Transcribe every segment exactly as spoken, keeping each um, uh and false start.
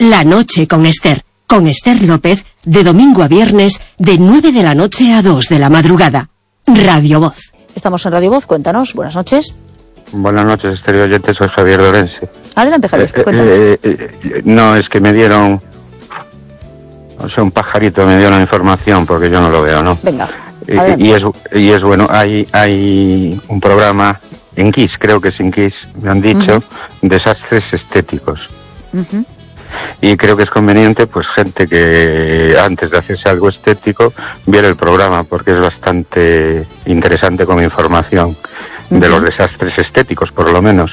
La noche con Esther. Con Esther López, de domingo a viernes, de nueve de la noche a dos de la madrugada. Radio Voz. Estamos en Radio Voz, cuéntanos, buenas noches. Buenas noches, Esther oyente, soy Javier Lorense. Adelante, Javier, eh, cuéntanos. Eh, eh, no, es que me dieron... O sea, un pajarito me dio la información, porque yo no lo veo, ¿no? Venga, y, y, es, y es bueno, hay, hay un programa en Kiss, creo que es en Kiss, me han dicho, uh-huh. desastres estéticos. Uh-huh. Y creo que es conveniente, pues, gente que antes de hacerse algo estético viera el programa, porque es bastante interesante como información uh-huh. de los desastres estéticos, por lo menos.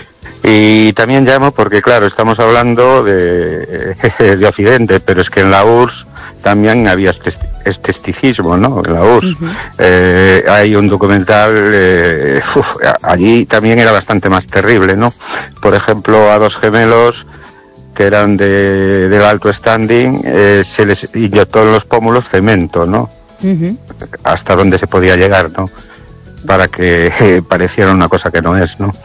Y también llamo porque, claro, estamos hablando de, de Occidente, pero es que en la U R S S también había esteticismo, ¿no? En la U R S S. Uh-huh. Eh, hay un documental, eh, uf, allí también era bastante más terrible, ¿no? Por ejemplo, a dos gemelos que eran de, del alto standing, eh, se les inyectó en los pómulos cemento, ¿no? Uh-huh. Hasta donde se podía llegar, ¿no? Para que eh, pareciera una cosa que no es, ¿no?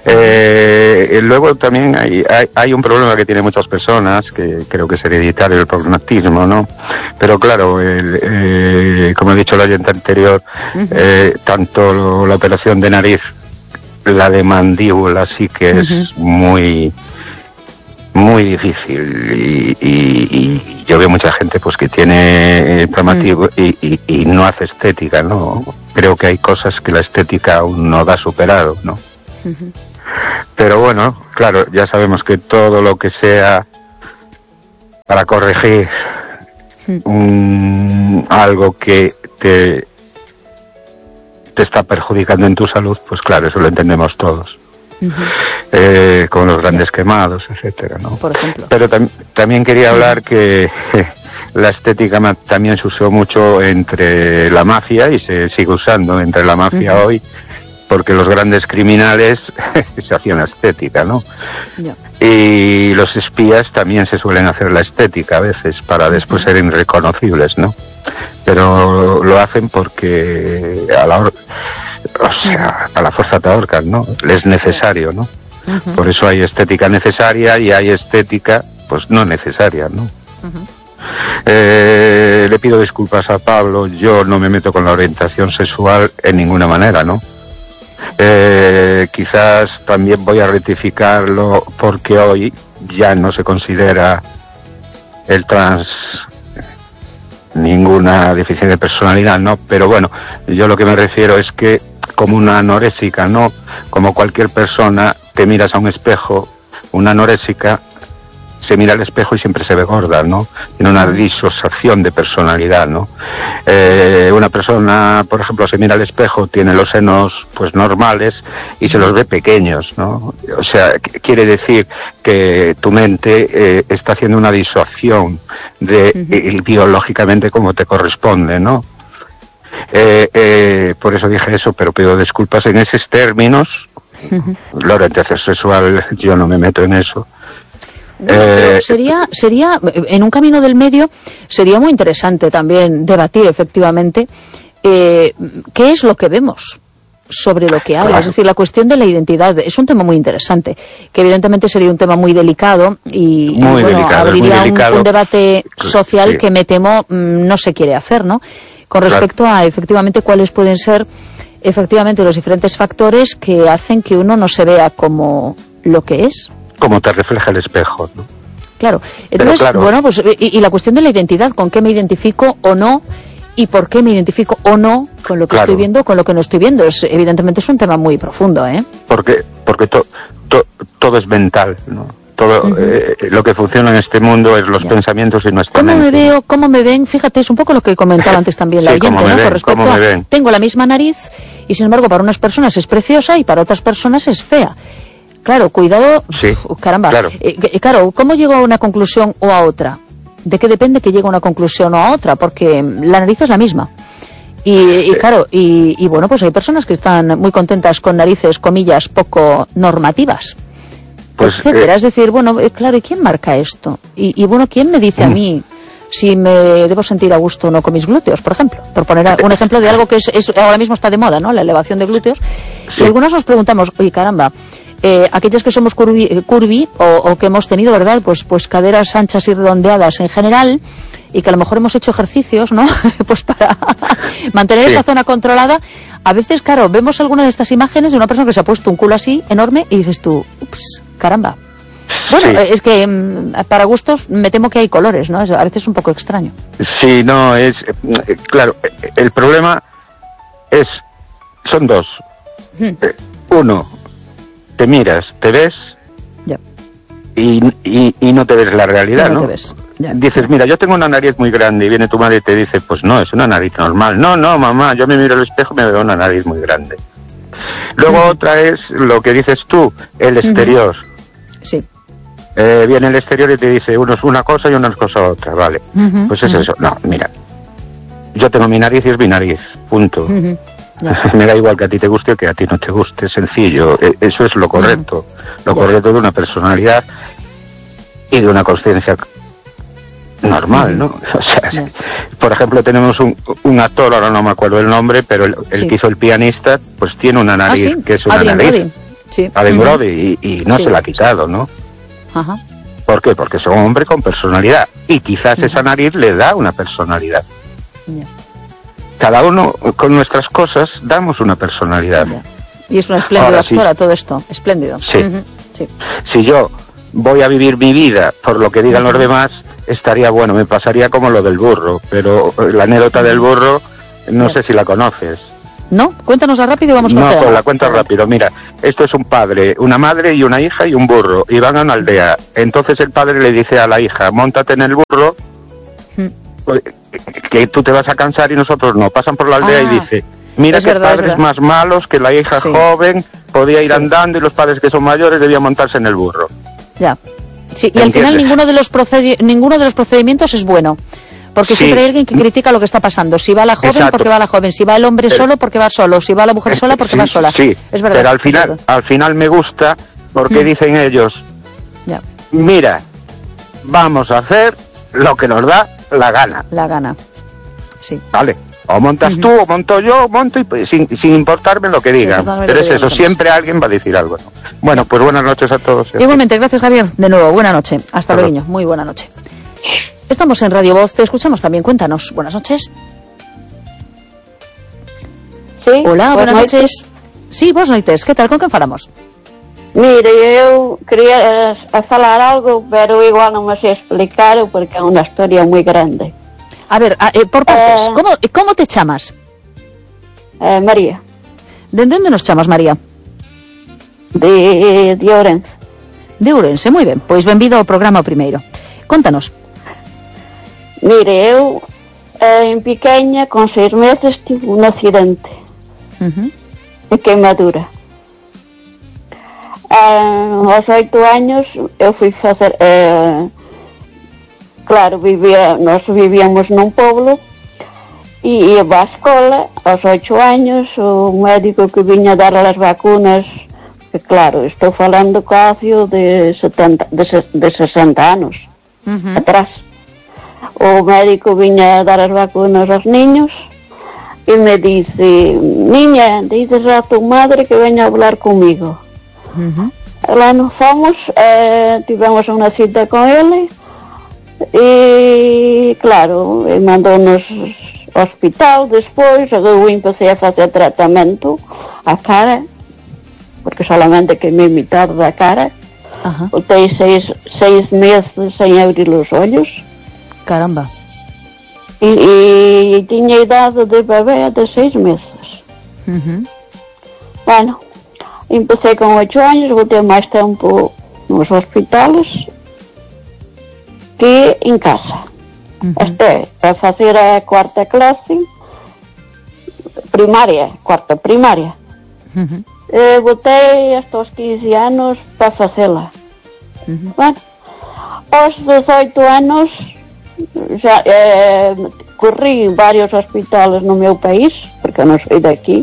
Eh, luego también hay, hay, hay un problema que tienen muchas personas, que creo que es hereditario, el prognatismo, ¿no? Pero claro, el, eh, como he dicho el oyente anterior, uh-huh. eh, tanto lo, la operación de nariz, la de mandíbula sí que es uh-huh. muy... muy difícil y, y, y yo veo mucha gente pues que tiene prognatismo mm. y, y, y no hace estética, ¿no? Creo que hay cosas que la estética aún no da superado, ¿no? Uh-huh. Pero bueno, claro, ya sabemos que todo lo que sea para corregir mm. un, algo que te, te está perjudicando en tu salud, pues claro, eso lo entendemos todos. Uh-huh. Eh, con los grandes quemados, etcétera, ¿no? Por ejemplo. Pero tam- también quería hablar que eh, la estética ma- también se usó mucho entre la mafia y se sigue usando entre la mafia uh-huh. hoy, porque los grandes criminales se hacían la estética, ¿no? Yeah. Y los espías también se suelen hacer la estética a veces para después uh-huh. ser irreconocibles, ¿no? Pero lo hacen porque a la hora... O sea, a la fuerza te ahorcan, ¿no? Es necesario, ¿no? Uh-huh. Por eso hay estética necesaria y hay estética, pues, no necesaria, ¿no? Uh-huh. Eh, le pido disculpas a Pablo, yo no me meto con la orientación sexual en ninguna manera, ¿no? Eh, quizás también voy a rectificarlo porque hoy ya no se considera el trans... ninguna deficiencia de personalidad, ¿no? Pero bueno, yo lo que me refiero es que como una anorésica, ¿no? Como cualquier persona, te miras a un espejo, una anorésica se mira al espejo y siempre se ve gorda, ¿no? Tiene una disociación de personalidad, ¿no? Eh, una persona, por ejemplo, se mira al espejo, tiene los senos, pues, normales y se los ve pequeños, ¿no? O sea, quiere decir que tu mente eh, está haciendo una disociación de uh-huh. eh, biológicamente como te corresponde, ¿no? Eh, eh, por eso dije eso, pero pido disculpas en esos términos. Uh-huh. La orientación sexual, yo no me meto en eso. Bueno, pero sería, sería, en un camino del medio, sería muy interesante también debatir efectivamente eh, qué es lo que vemos sobre lo que hay, claro. Es decir, la cuestión de la identidad es un tema muy interesante, que evidentemente sería un tema muy delicado y, muy y bueno, delicado, abriría delicado. Un, un debate social sí. que me temo no se quiere hacer, ¿no? Con respecto claro. a efectivamente cuáles pueden ser efectivamente los diferentes factores que hacen que uno no se vea como lo que es. Como te refleja el espejo, ¿no? Claro. Entonces, claro. bueno, pues, y, y la cuestión de la identidad, ¿con qué me identifico o no? ¿Y por qué me identifico o no con lo que claro. estoy viendo, con lo que no estoy viendo? Es, evidentemente es un tema muy profundo, ¿eh? Porque, porque to, to, todo es mental, ¿no? Todo, uh-huh. eh, lo que funciona en este mundo es los ya. pensamientos y nuestra ¿Cómo mente. me veo, cómo me ven? Fíjate, es un poco lo que comentaba antes también la sí, oyente, ¿no? Ven, Con respecto a, ven. tengo la misma nariz y sin embargo para unas personas es preciosa y para otras personas es fea. Claro, cuidado, sí, uh, caramba. Claro. Eh, claro, ¿cómo llego a una conclusión o a otra? ¿De qué depende que llegue a una conclusión o a otra? Porque la nariz es la misma. Y, sí. y claro, y, y bueno, pues hay personas que están muy contentas con narices, comillas, poco normativas, pues, etcétera. Eh, es decir, bueno, eh, claro, ¿y quién marca esto? Y, y bueno, ¿quién me dice mm. a mí si me debo sentir a gusto o no con mis glúteos, por ejemplo? Por poner un ejemplo de algo que es, es ahora mismo está de moda, ¿no? La elevación de glúteos. Sí. Y algunos nos preguntamos, oye, caramba, eh, aquellas que somos curvi, curvi o, o que hemos tenido, ¿verdad? Pues, pues caderas anchas y redondeadas en general, y que a lo mejor hemos hecho ejercicios, ¿no? Pues para mantener sí. esa zona controlada. A veces, claro, vemos alguna de estas imágenes de una persona que se ha puesto un culo así, enorme, y dices tú, ups, caramba. Bueno, sí. es que para gustos me temo que hay colores, ¿no? Es, a veces es un poco extraño. Sí, no, es... Claro, el problema es... Son dos. Hmm. Uno, te miras, te ves... Ya. Y, y, y no te ves la realidad, no, ¿no? Te ves. Ya. Dices, mira, yo tengo una nariz muy grande, y viene tu madre y te dice, pues no, es una nariz normal. No, no, mamá, yo me miro al espejo y me veo una nariz muy grande. Luego uh-huh. otra es lo que dices tú, el exterior. Uh-huh. Sí. Eh, viene el exterior y te dice, uno es una cosa y una es cosa otra, vale. Uh-huh. Pues es uh-huh. eso. No, mira, yo tengo mi nariz y es mi nariz, punto. Uh-huh. Yeah. Me da igual que a ti te guste o que a ti no te guste, sencillo. Eso es lo correcto. Uh-huh. Lo yeah. correcto de una personalidad y de una conciencia normal, ¿no? O sea, yeah. por ejemplo, tenemos un, un actor, ahora no me acuerdo el nombre, pero el, el sí. que hizo el pianista, pues tiene una nariz ¿Ah, sí? que es una Adrien nariz. Brody. Sí. Adrien uh-huh. Brody, y, y no sí. se la ha quitado, ¿no? Ajá. ¿Por qué? Porque es un hombre con personalidad, y quizás uh-huh. esa nariz le da una personalidad. Yeah. Cada uno con nuestras cosas damos una personalidad. Yeah. Y es una espléndida actora, sí. todo esto, espléndido. Sí. Uh-huh. sí. Si yo voy a vivir mi vida por lo que digan uh-huh. los demás, estaría bueno, me pasaría como lo del burro, pero la anécdota del burro, no yeah. sé si la conoces. No, cuéntanosla rápido y vamos con No, tema. pues la cuento rápido. Mira, esto es un padre, una madre y una hija y un burro, y van a una aldea. Entonces el padre le dice a la hija, móntate en el burro, hmm. pues, que tú te vas a cansar y nosotros no. Pasan por la aldea ah, y dice, mira que verdad, padres más malos, que la hija sí. joven podía ir sí. andando y los padres que son mayores debían montarse en el burro. Ya. Sí, y al final ninguno de los procedi- ninguno de los procedimientos es bueno. Porque sí. siempre hay alguien que critica lo que está pasando. Si va la joven, Exacto. porque va la joven. Si va el hombre pero, solo, porque va solo. Si va la mujer sola, porque sí, va sola. Sí, es verdad. Pero al final, al final me gusta porque mm. dicen ellos, ya. mira, vamos a hacer lo que nos da la gana. La gana, sí. Vale, o montas uh-huh. tú, o monto yo, o monto y pues, sin, sin importarme lo que digan. Sí, pero es eso, nosotros. Siempre alguien va a decir algo, ¿no? Bueno, pues buenas noches a todos. Igualmente, gracias Javier. De nuevo, buena noche. Hasta luego, niño. Muy buena noche. Estamos en Radio Voz, te escuchamos también, cuéntanos. Buenas noches. Sí, hola, buenas noches. Sí, vos noites, que tal, con quen falamos? Mire, eu quería eh, falar algo, pero igual non me sei explicar porque é unha historia moi grande. A ver, a, eh, por partes, eh, como, como te chamas? Eh, María. De onde nos chamas, María? De, de Ourense. De Ourense, moi ben, pois benvido ao programa o primeiro. Contanos. Mire, eu eh, en pequeña, con seis meses, tive un accidente uh-huh. de queimadura. Eh, aos oito años eu fui facer eh, claro, vivía, nós vivíamos nun pueblo e ia á escola. Aos oito años o médico que viña dar as vacunas, que claro, estou falando casi de setenta, de, de sesenta anos uh-huh. atrás. O médico viña a dar as vacunas aos niños e me dice, niña, dices a tu madre que veña a hablar comigo. Uh-huh. Lá nos fomos, eh, tivemos unha cita con ele e claro, e mandou-nos ao hospital. Despois eu empecé a facer tratamento a cara, porque solamente que me imitaba da cara. Uh-huh. Botei seis, seis meses sem abrir os olhos. Caramba. E, e tinha idade de bebê de seis meses. Uh-huh. Bueno, empecé com oito anos, botei mais tempo nos hospitais que em casa. Uh-huh. Até a fazer a quarta classe, primária, quarta primária. Uh-huh. E botei hasta os quinze anos para fazê-la. Uh-huh. Bueno, aos dezoito anos já eh, corri em vários hospitais no meu país, porque eu não sou daqui.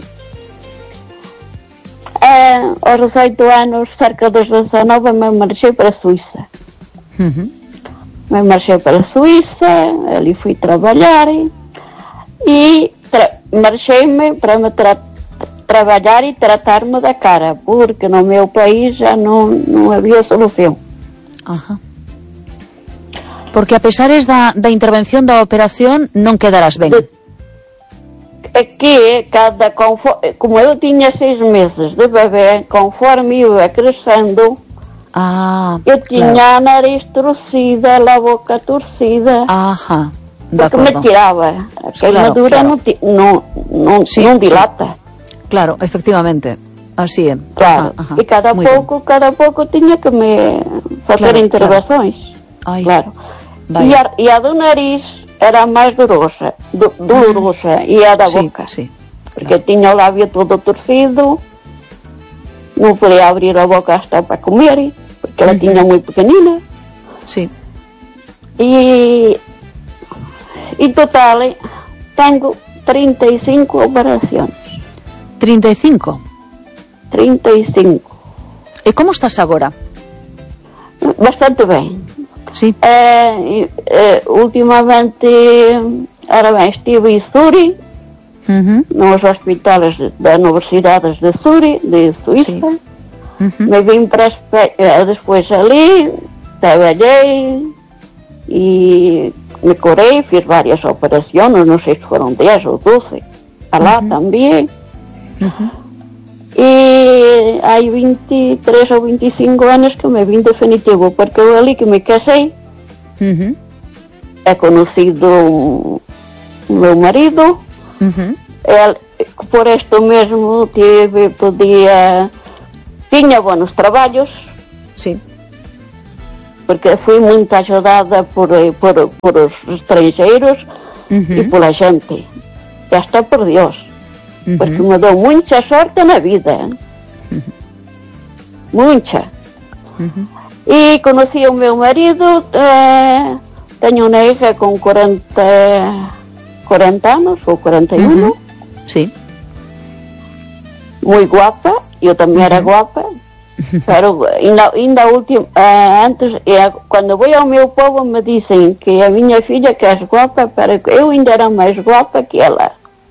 Eh, aos dezoito anos, cerca dos dezanove, me marchei para a Suíça. Uhum. Me marchei para a Suíça, ali fui trabalhar e tra- marchei-me para me tra- traballar e tratar-me da cara, porque no meu país já não, não havia solución. Ajá. Porque a pesares da, da intervención da operación non quedarás ben. De, é que cada conforme, como eu tiña seis meses de bebé, conforme iba crescendo, ah, eu tiña claro. a nariz torcida, a boca torcida. Ajá, de porque me acordo. tiraba. A queimadura claro. non, ti, non, non, Sí, non dilata. Sí. Claro, efectivamente. Así é. Claro. Ajá, ajá. E cada Muy pouco, ben. cada pouco tiña que me facer claro, intervenções. Claro. Ai, claro. vaya. E a, e a do nariz era máis dolorosa, do, dolorosa, e a da sí, boca. Sí, porque claro. tiña o labio todo torcido, non podía abrir a boca hasta para comer, porque ela uh-huh. tiña moi pequenina. Sí. E, en total, tengo trinta e cinco operacións. trinta e cinco? trinta e cinco. E como estás agora? Bastante ben. Sí. Eh, eh, últimamente, ahora ben, estive em Zuri, uh-huh. nos hospitais da Universidade de Zuri, de Suíça. Sí. Uh-huh. Me vim para Espanha, depois ali, trabalhei e me curei, fiz várias operações, não sei se foram dez ou doze, lá uh-huh. também. Uh-huh. E há vinte e três ou vinte e cinco anos que me vim definitivo, porque eu ali que me casei, uh-huh. é conhecido o meu marido, uh-huh. ele, por isto mesmo tive, podia, tinha bons trabalhos, sim. porque fui muito ajudada por, por, por os estrangeiros uh-huh. e pela gente, e hasta por Deus. Uh-huh. Porque me deu muita sorte na vida. Uh-huh. Muita. Uh-huh. E conheci o meu marido, eh, tenho uma hija com quarenta, quarenta anos, ou quarenta e um. Uh-huh. Sim. Muito guapa, eu também uh-huh. era guapa. Pero ainda, ainda último, eh, antes, eh, quando vou ao meu povo me dizem que a minha filha que é guapa, para que eu ainda era mais guapa que ela.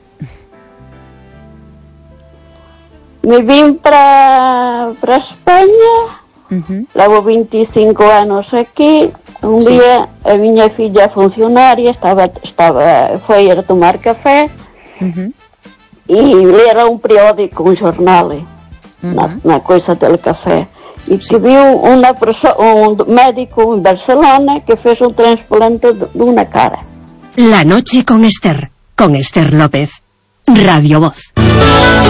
Me vim para para Espanha, uh-huh. levo vinte e cinco anos aqui. Um Sim. dia a minha filha funcionária estava, estava, foi a tomar café uh-huh. e ler um periódico, um jornal, uh-huh. na, na coisa do café. E que viu uma pessoa, um médico em Barcelona que fez um transplante de, de uma cara. La noche con Esther, con Esther López. Radio Voz.